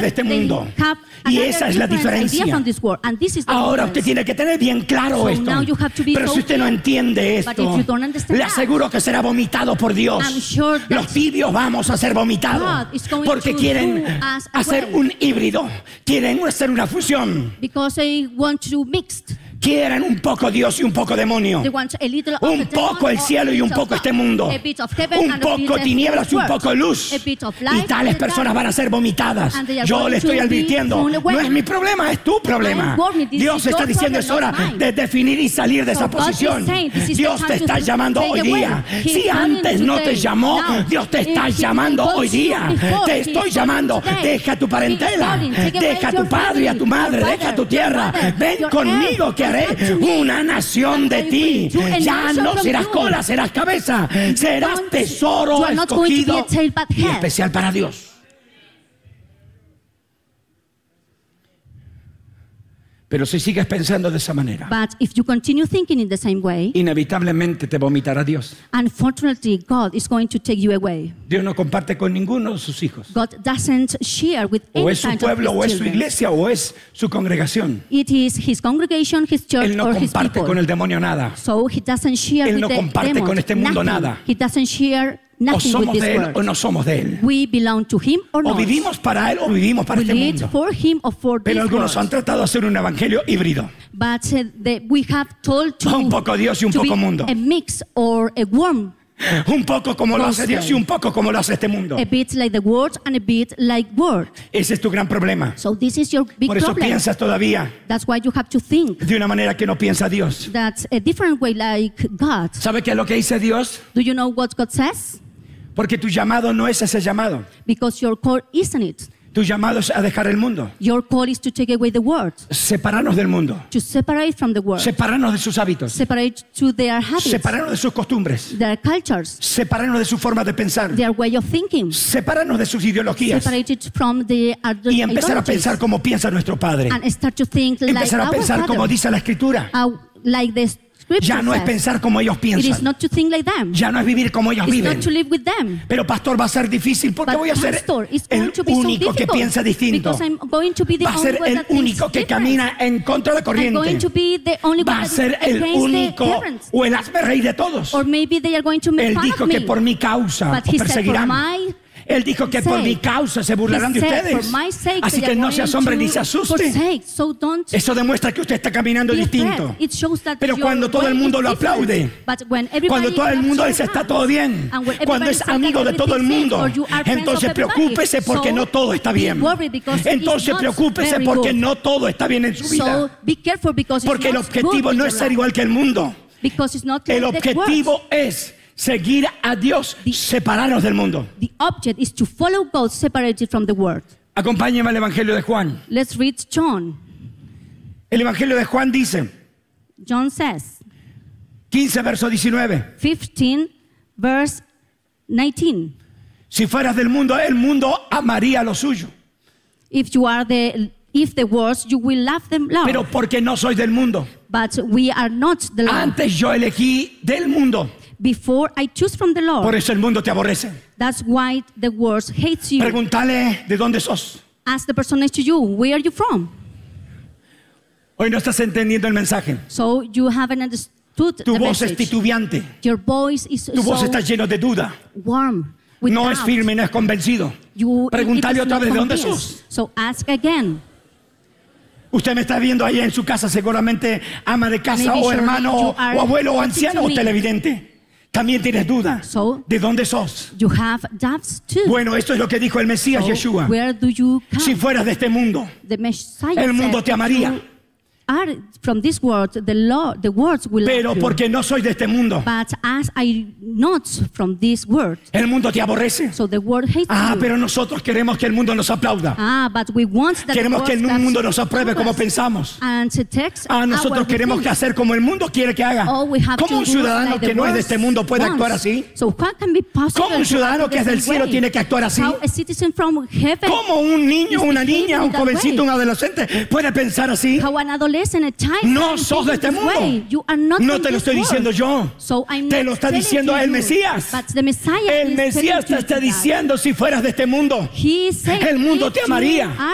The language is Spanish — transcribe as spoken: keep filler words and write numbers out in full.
de este mundo. Y esa es la diferencia. Ahora usted tiene que tener bien claro esto. Pero si usted no entiende esto, le aseguro que será vomitado por Dios. Los tibios vamos a ser vomitados porque quieren hacer un híbrido, quieren hacer una fusión. Quieren un poco Dios y un poco demonio. Un poco el cielo y un poco este mundo. Un poco tinieblas y un poco luz. Y tales personas van a ser vomitadas. Yo le estoy advirtiendo, no es mi problema, es tu problema. Dios está diciendo, es hora de definir y salir de esa posición. Dios te está llamando hoy día. Si antes no te llamó, Dios te está llamando hoy día. Te estoy llamando. Deja tu parentela, deja a tu padre y a tu madre, deja tu tierra. Ven conmigo que una nación de ti. Ya no serás cola, serás cabeza. Serás tesoro escogido y especial para Dios. Pero si sigues pensando de esa manera, But if you continue thinking in the same way, inevitablemente te vomitará Dios. Unfortunately, God is going to take you away. Dios no comparte con ninguno de sus hijos. God doesn't share with any O es su kind pueblo, of o his es su children. iglesia, o es su congregación. It is his congregation, his church, Él no or his comparte people. con el demonio nada. So he doesn't share Él with no the comparte demons, con este mundo nothing. nada. He doesn't share O nothing with somos this de Él world. o no somos de Él. We belong to him or O not. vivimos para Él o vivimos para We este live mundo. for him or for Pero this algunos han world. tratado de hacer un evangelio híbrido. But uh, the, we have told to, Un poco Dios y un to poco be mundo. a mix or a worm. Un poco como lo hace Dios y un poco como lo hace este mundo. A bit like the word and a bit like word. Ese es tu gran problema. So this is your big Por eso problem. piensas todavía That's why you have to think de una manera que no piensa Dios. that's a different way like God. ¿Sabe qué es lo que dice Dios? Do you know what God says? Porque tu llamado no es ese llamado. Because your call isn't it. Tu llamado es a dejar el mundo. Your call is to take away the word, Separarnos del mundo. to separate from the world, Separarnos de sus hábitos. separate to their habits, Separarnos de sus costumbres. their cultures, Separarnos de su forma de pensar. their way of thinking, Separarnos de sus ideologías. separate it from the other Y empezar a ideologies, pensar como piensa nuestro Padre. and start to think like Empezar a our pensar Father, como dice la Escritura. uh, like the scripture Ya no es says. pensar como ellos It is piensan. not to think like them. Ya no es vivir como ellos It's viven. not to live with them. Pero pastor, va a ser difícil porque But voy a ser pastor, it's going el to be so único que difficult piensa distinto. because I'm going to be the Va a only ser one el that thinks único que different. camina en contra de la I'm going corriente. to be the only Va one a that is ser el against the único currents. o el hazme reír de todos. Or maybe they are going to make Él fun dijo of me. que por mi causa But os he said, for perseguirán. my Él dijo que por sake. mi causa se burlarán de He said, ustedes. for my sake, Así they que are no se going asombre to ni se asuste. forsake. So don't Eso demuestra que usted está caminando be distinto. afraid. It shows that Pero your cuando todo el way mundo is lo different. aplaude, But when everybody cuando todo el mundo claps dice your está hands, todo bien, and when cuando everybody es says that amigo de todo el everything's mundo, good, or you are friends entonces of everybody, preocúpese porque so no todo está be bien. worried because it's Entonces not preocúpese very porque good. no todo está bien en su vida. So be careful because Porque it's el not objetivo good no in es your ser life. igual que el mundo. Because it's not El like the world. objetivo es seguir a Dios, separarnos del mundo. The object is to follow God separated from the world. Acompáñeme al Evangelio de Juan. Let's read John. El Evangelio de Juan dice, John says, quince verso diecinueve. fifteen, verse nineteen. Si fueras del mundo, el mundo amaría lo suyo. If you are the, if the worst, you will love them love. Pero porque no soy del mundo. But we are not the Lord. Antes yo elegí del mundo. Before I choose from the Lord. Por eso el mundo te aborrece. That's why the world hates you. Pregúntale de dónde sos. Ask the person next to you, where are you from? Hoy no estás entendiendo el mensaje. So you haven't understood Tu the voz es message. titubeante. Your voice is Tu voz so está lleno de duda. warm. With No es doubt. firme, no es convencido. You, Pregúntale it is otra not vez de dónde convinced. sos. So ask again. Usted me está viendo ahí en su casa, seguramente ama de casa Maybe o surely hermano you o, are o abuelo o watching anciano to o me. televidente. También tienes duda. So, ¿De dónde sos? You have doubts too. Bueno, esto es lo que dijo el Mesías So, Yeshua. where do you come? Si fueras de este mundo, The Messiah el mundo said, te amaría. "You are from this world, the Lord, the words will Pero love you. porque no soy de este mundo, But as I not from this world, el mundo te aborrece. so the world hates Ah, you. pero nosotros queremos que el mundo nos aplauda. Ah, but we want that Queremos the que el world mundo claps nos apruebe como us pensamos. and takes Ah, nosotros our queremos things. que hacer como el mundo quiere que haga. Oh, we have ¿Cómo to un do ciudadano like the que no es de world este mundo puede wants. actuar así? So how can be possible ¿Cómo un to ciudadano act que es the del same cielo way? tiene que actuar así? How a citizen from heaven ¿Cómo un niño, is una behaving niña, un in that jovencito, way? un adolescente puede pensar así? How an adolescent, a child No can sos de think este this way. mundo. You are not No from te lo this estoy world. diciendo yo. So I'm Te not lo está telling diciendo to el you, Mesías. but the Messiah El is Mesías te telling está you that. diciendo, si fueras de este mundo, He said, el mundo te if you amaría. are